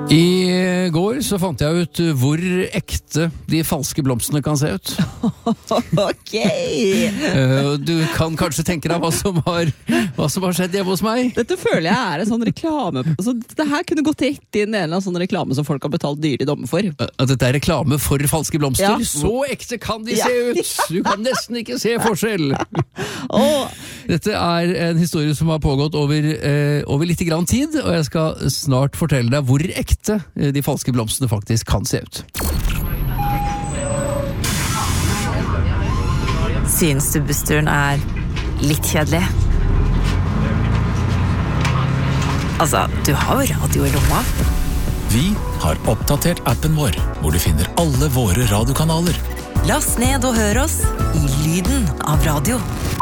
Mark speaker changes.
Speaker 1: I går så fant jeg ut hvor ekte de falske blomstene kan se ut.
Speaker 2: Ok!
Speaker 1: Du kan kanskje tenke deg hva som har skjedd hjemme hos meg.
Speaker 2: Dette føler jeg er en sånn reklame. Altså, det her kunne gått rett inn i en eller annen sånn reklame som folk har betalt dyre dommer for.
Speaker 1: At dette er reklame for falske blomster.
Speaker 2: Ja.
Speaker 1: Så ekte kan de se ut! Du kan nesten ikke se forskjell. Dette er en historie som har pågått over litt grann tid, og jeg skal snart fortelle deg hvor ekte de falske blomstene faktisk kan se ut.
Speaker 3: Synes du bussturen er litt kjedelig? Altså, du har jo radio i lomma.
Speaker 4: Vi har oppdatert appen vår, hvor du finner alle våre radiokanaler.
Speaker 3: Last ned og hør oss i lyden av radio.